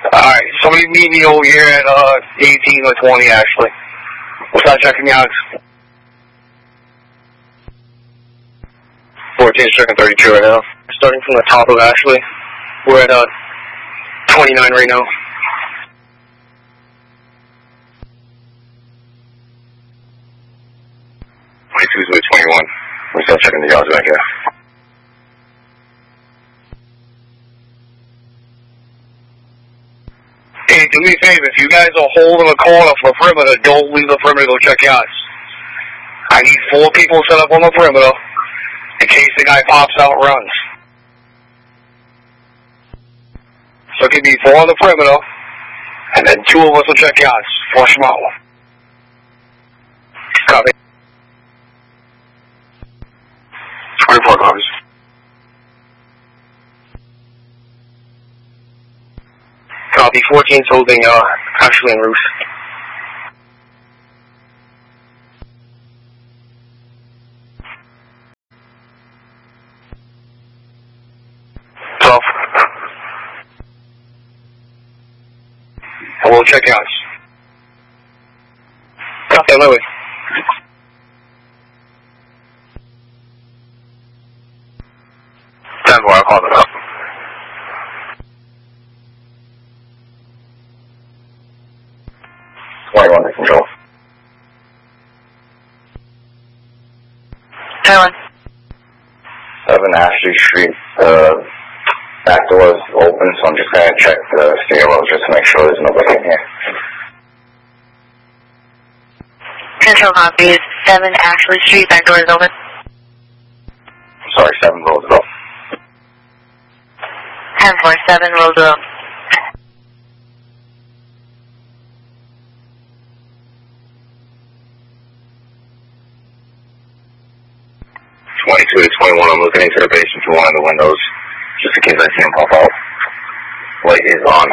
Alright, somebody meet me over here at 18 or 20, Ashley. We'll start checking the odds. 14 checking 32 right now. Starting from the top of Ashley. We're at 29 right now. 22's with 21. We'll start checking the odds back here. Hey, do me a favor, if you guys are holding a corner for the perimeter, don't leave the perimeter, go check yachts. I need 4 people set up on the perimeter in case the guy pops out and runs. So it could be 4 on the perimeter, and then 2 of us will check yachts. Flush them out. Copy. 24 copies. Copy, 14's holding Ashley and Roos. And we'll check out. Copy, Louis. Stand by, I'll call them up. Why you want to control? Helen. 7 Ashley Street. Back door is open, so I'm just going to check the stairwell just to make sure there's nobody in here. Control copies. 7 Ashley Street, back door is open. Sorry, 7 Roosevelt. 10-4, 7 Roosevelt. 22 to 21, I'm looking into the basement through one of the windows, just in case I see him pop out. Light is on.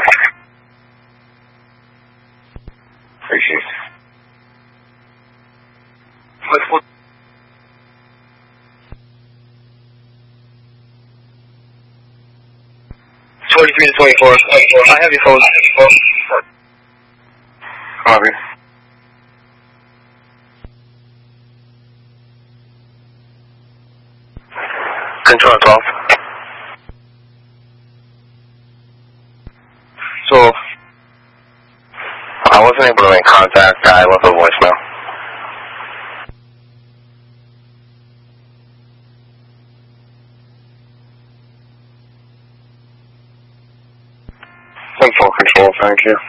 Appreciate it. What? 23 to 24. I have your phone. Copy. Control 12. So, I wasn't able to make contact. I left a voicemail. I'm full control, thank you.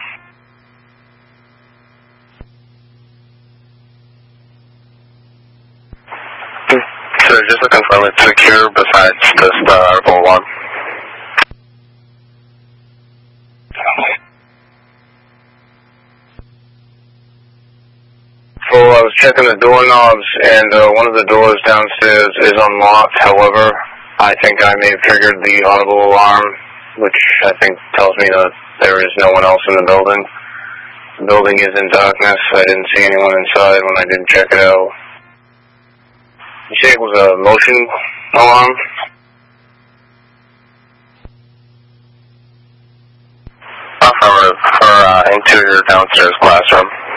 So just to confirm, it's secure besides this article 1. So I was checking the doorknobs, and one of the doors downstairs is unlocked. However, I think I may have triggered the audible alarm, which I think tells me that there is no one else in the building. The building is in darkness. I didn't see anyone inside when I didn't check it out. You say it was a motion alarm? For interior downstairs classroom.